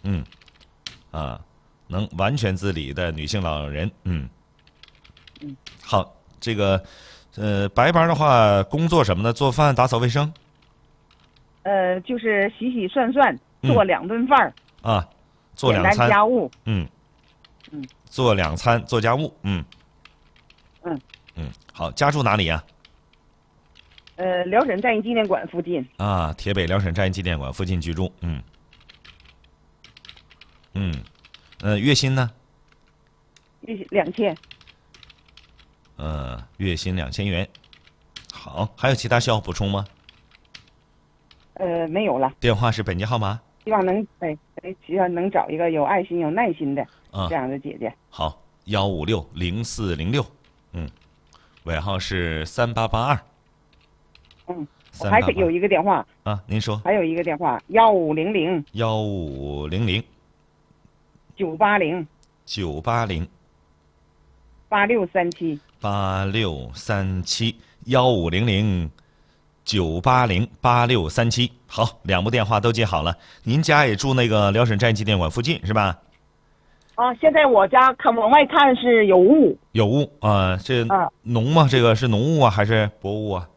嗯，啊，能完全自理的女性老人。好，这个白班的话，工作什么呢？做饭、打扫卫生。 就是洗洗涮涮，做2顿饭啊，做2餐。 简单家务。 做2餐，做家务。好，家住哪里呀？ 辽沈战役纪念馆附近。 啊，铁北辽沈战役纪念馆附近居住。月薪呢？ 月薪2000。 月薪2000元。好，还有其他需要补充吗？ 没有了。 电话是本机号码。 希望能找一个有爱心、有耐心的这样的姐姐。 好，1560406。尾号是3882。 我还有一个电话啊，您说。 还有一个电话1500 980 8637 150 980 8637。好，2部电话都接好了。您家也住那个辽沈战役纪念馆附近是吧？ 现在我家往外看是有雾。 有雾啊？这浓吗？这个是浓雾啊，还是薄雾啊？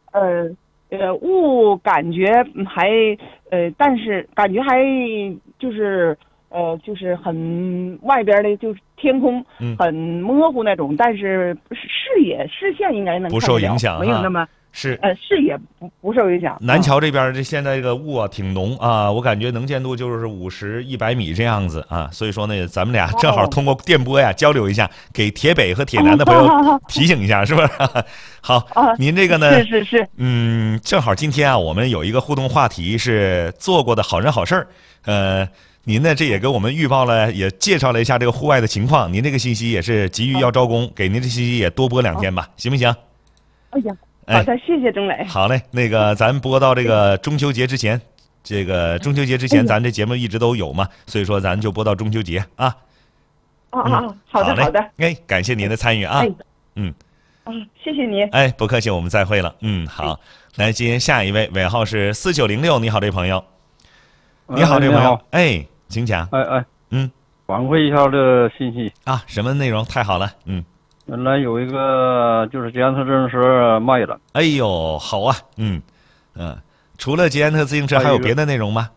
雾感觉还但是感觉还就是很外边的，就是天空很模糊那种，但是视线应该能不受影响， 没有那么视野不受影响。 南桥这边现在这个雾啊挺浓啊，我感觉能见度就是50、100米这样子啊，所以说呢，咱们俩正好通过电波呀交流一下，给铁北和铁南的朋友提醒一下，是不是？好，您这个呢？ 是。 正好今天啊，我们有一个互动话题是做过的好人好事儿，您呢这也给我们预报了，也介绍了一下这个户外的情况，您这个信息也是急于要招工，给您的信息也多播2天吧，行不行？ 哎呀。好的，谢谢钟磊。 好嘞，那个咱播到这个中秋节之前，咱这节目一直都有嘛，所以说咱就播到中秋节啊。 好的好的。 感谢您的参与啊。 谢谢您。 不客气，我们再会了。好，来接下一位，尾号是4906。你好，这朋友。你好，这朋友。请讲。 反馈一下这信息啊，什么内容？太好了。 原来有一个就是捷安特自行车卖了。 哎呦，好啊。除了捷安特自行车，还有别的内容吗？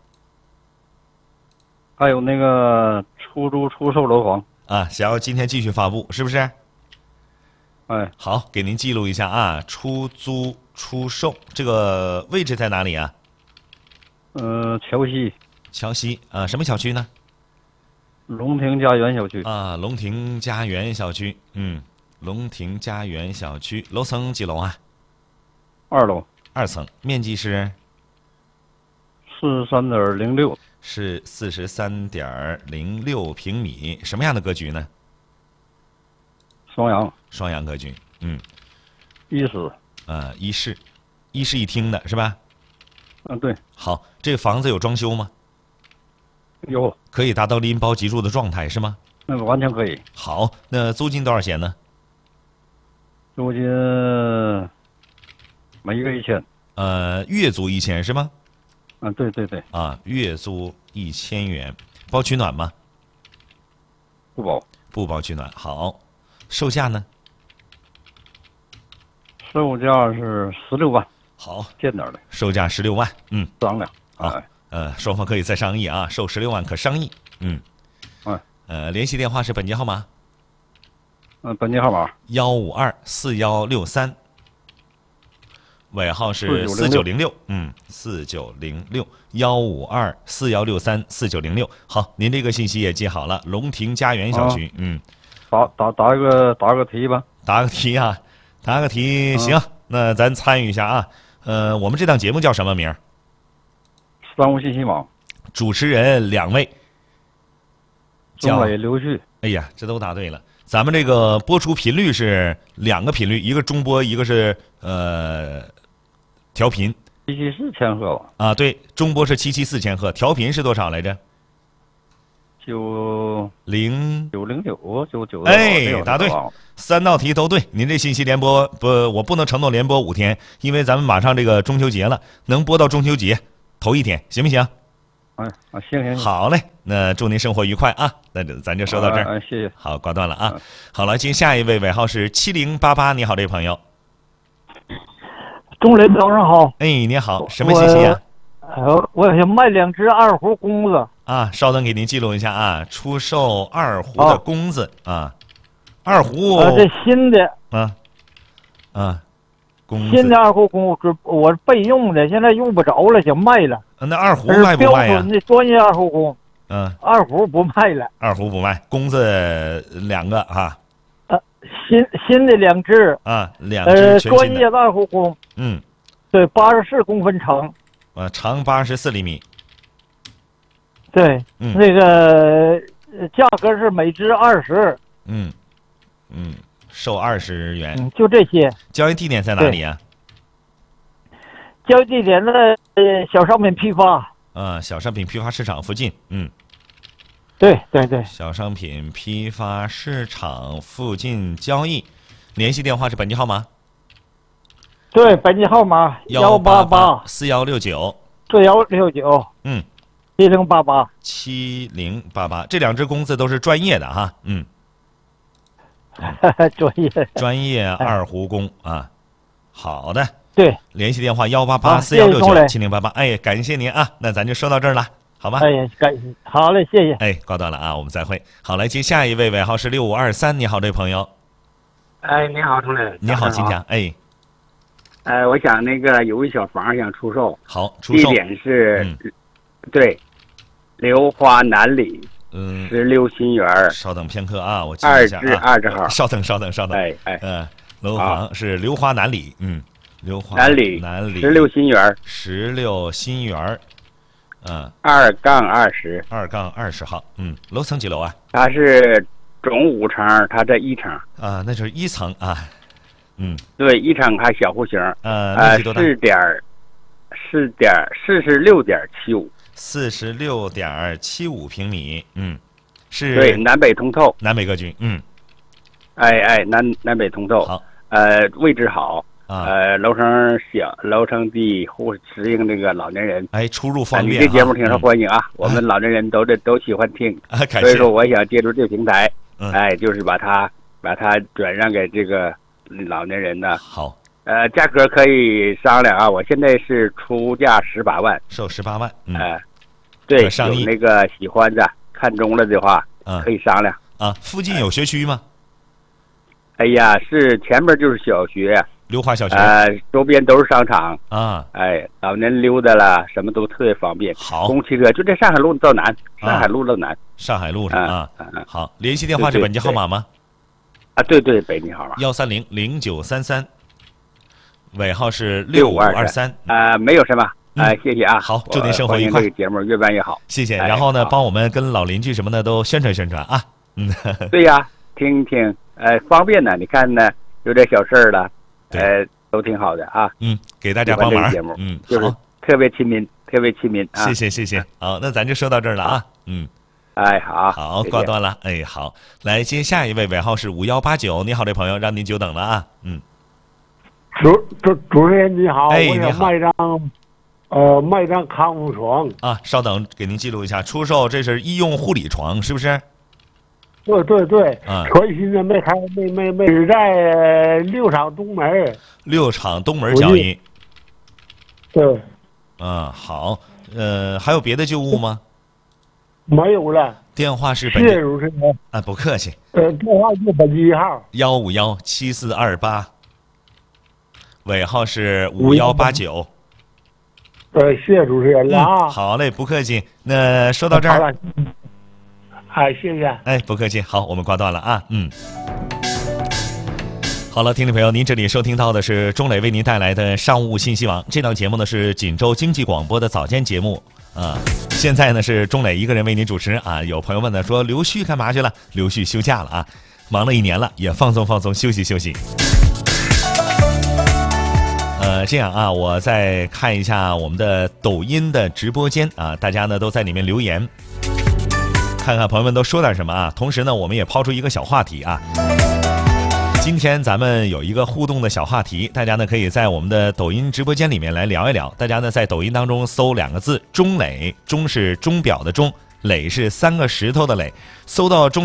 还有那个出租出售楼房啊，想要今天继续发布，是不是？好，给您记录一下啊，出租出售这个位置在哪里啊？桥西啊，什么小区呢？ 龙庭家园小区啊，龙庭家园小区。龙庭家园小区楼层几楼啊 ？2楼 ，2层，面积是 43.06， 是43.06平米，什么样的格局呢？双阳格局。 一室， 一室一厅的是吧？ 对。 好，这个房子有装修吗？ 有， 可以达到拎包即住的状态是吗？ 那个完全可以。 好，那租金多少钱呢？ 租金每月1000。 月租1000是吗？ 对。 月租1000元，包取暖吗？不包取暖。好，售价呢？ 售价是16万。 好， 见点的。 售价16万。 商量。 双方可以再商议啊，售16万可商议。联系电话是本机号码。 本机号码 1524163，尾号是4906。4906 1524163 4906。好，您这个信息也记好了，龙庭家园小区。 答个题吧。 答个题啊，答个题。行，那咱参与一下啊。我们这档节目叫什么名？ 商务信息网。 主持人2位。 钟磊、刘旭。 哎呀，这都答对了。咱们这个播出频率是2个频率，一个中波，一个是调频。 774千赫吧？ 啊，对，中波是774千赫，调频是多少来着？909。答对，3道题都对。您这信息联播我不能承诺连播5天，因为咱们马上这个中秋节了，能播到中秋节头1天，行不行？ 行， 好嘞，那祝您生活愉快啊。那咱就说到这儿， 谢谢。 好，挂断了啊。好了，接下一位尾号是7088，你好，这位朋友。 钟磊早上好。 哎，你好，什么信息啊？ 我想卖2只二胡公子啊，稍等，给您记录一下啊，出售二胡的公子啊，二胡这新的公子新的二胡公子，我备用的，现在用不着了，想卖了。 那二胡卖不卖呀？ 标准的专业二胡工。二胡不卖了。 二胡不卖，公子2个啊。 新的2只啊，2只全新的专业的二胡工。对，84公分长。 长84厘米。 对，那个价格是每只20。 售20元。 就这些。 交易地点在哪里啊？ 交易地点在小商品批发。 小商品批发市场附近。 对。 小商品批发市场附近交易，联系电话是本地号码。 对，本地号码 1884169。 4169。7088。 7088，这2只公子都是专业的哈。专业二胡工啊。好的。 对， 联系电话18841697088。哎，感谢您啊，那咱就说到这儿了，好吗？ 哎，感谢，好嘞，谢谢。 哎，挂断了啊，我们再会。好，来接下一位，尾号是6523，你好，这位朋友。 哎，你好，钟磊。 你好，请讲。哎， 我想那个有一小房想出售。 好，出售。 地点是，对，刘华南里，16新园。 稍等片刻啊，我记一下啊。 2至20号。 稍等。楼房是刘华南里，刘华南里 16新园 ，16新园 ，2-20。 2-20号。楼层几楼啊？ 它是总5层，它这1层。 那就是1层啊。 对，1层还小户型。 面积多大 ？46.75。 46.75平米。是。 对，南北通透。 南北格局。 南北通透。 好。 位置好。楼层小，楼层低，适应这个老年人。 出入方便。 你这节目挺受欢迎啊，我们老年人都喜欢听。所以说，我想借助这个平台，就是把它转让给这个老年人呢。 好。 价格可以商量啊，我现在是出价18万， 售18万。 对，有那个喜欢的、看中了的话，可以商量。 附近有学区吗？ 哎呀，是前面就是小学。 刘华小学。 周边都是商场啊。 老年溜达了，什么都特别方便。 好， 公共汽车就在上海路到南，上海路上啊。好，联系电话是本地号码吗？ 对，本地号码。 1300933，尾号是6523。 没有什么。谢谢啊。 好，祝您生活愉快。 这个节目越办越好。 谢谢。然后呢，帮我们跟老邻居什么的都宣传啊。 对呀，听听，方便呢。你看呢，有点小事儿了。都挺好的啊。 给大家帮忙。 就是特别亲民啊。 谢谢。好，那咱就说到这儿了啊。好，挂断了。好，来接下一位，尾号是5189，你好，这朋友，让您久等了啊。 主持人你好， 我想卖张康复床啊。稍等，给您记录一下，出售，这是医用护理床，是不是？ 对，全新的，没是在6厂东门。 6厂东门交易。 对。 好，还有别的旧物吗？ 没有了。 电话是谢谢主持人。 不客气。 电话是本地号 1517428，尾号是5189。 谢谢主持人了啊。 好嘞，不客气。那说到这儿。 谢谢。 不客气。好，我们挂断了啊。好了，听众朋友，您这里收听到的是钟磊为您带来的商务信息网。这档节目呢是锦州经济广播的早间节目啊。现在呢是钟磊一个人为您主持啊。有朋友问呢说刘旭干嘛去了？刘旭休假了啊，忙了1年了，也放松休息。这样啊，我再看一下我们的抖音的直播间啊，大家呢都在里面留言。看看朋友们都说点什么啊！同时呢，我们也抛出一个小话题啊。 今天咱们有一个互动的小话题，大家呢可以在我们的抖音直播间里面来聊一聊。大家呢在抖音当中搜2个字“钟磊”，钟是钟表的钟，磊是3个石头的磊，搜到钟